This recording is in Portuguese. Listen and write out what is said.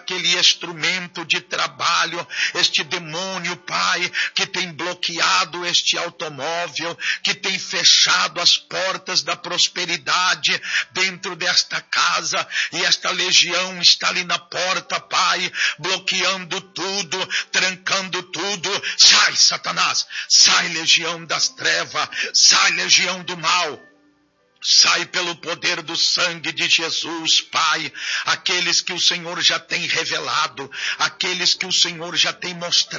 aquele instrumento de trabalho, este demônio, Pai, que tem bloqueado este automóvel, que tem fechado as portas da prosperidade dentro desta casa, e esta legião está ali na porta, Pai, bloqueando tudo, trancando tudo. Sai, Satanás, sai, legião das trevas, sai, legião do mal. Sai pelo poder do sangue de Jesus, Pai, aqueles que o Senhor já tem revelado, aqueles que o Senhor já tem mostrado